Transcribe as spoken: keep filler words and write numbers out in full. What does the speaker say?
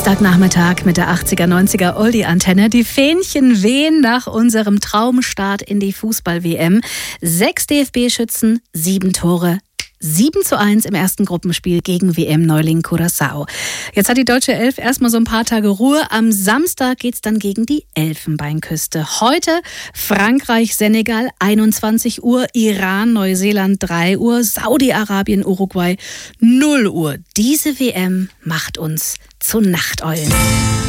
Samstagnachmittag mit der achtziger, neunziger Oldie-Antenne. Die Fähnchen wehen nach unserem Traumstart in die Fußball-W M. Sechs D F B-Schützen, sieben Tore. sieben zu eins im ersten Gruppenspiel gegen W M-Neuling Curaçao. Jetzt hat die deutsche Elf erstmal so ein paar Tage Ruhe. Am Samstag geht's dann gegen die Elfenbeinküste. Heute Frankreich, Senegal, einundzwanzig Uhr, Iran, Neuseeland, drei Uhr, Saudi-Arabien, Uruguay, null Uhr. Diese W M macht uns zu Nachteulen.